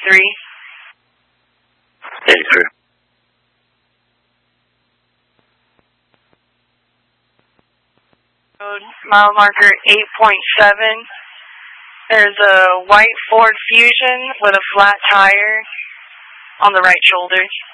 83. 83. Road, mile marker 8.7. There's a white Ford Fusion with a flat tire on the right shoulder.